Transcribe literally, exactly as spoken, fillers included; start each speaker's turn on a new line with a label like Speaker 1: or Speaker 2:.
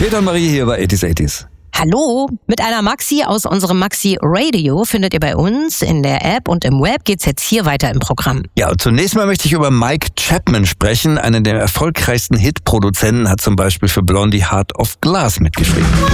Speaker 1: Peter und Marie hier bei eighties eighties.
Speaker 2: Hallo, mit einer Maxi aus unserem Maxi Radio findet ihr bei uns in der App und im Web geht's jetzt hier weiter im Programm.
Speaker 1: Ja, und zunächst mal möchte ich über Mike Chapman sprechen. Einen der erfolgreichsten Hitproduzenten, hat zum Beispiel für Blondie Heart of Glass mitgeschrieben.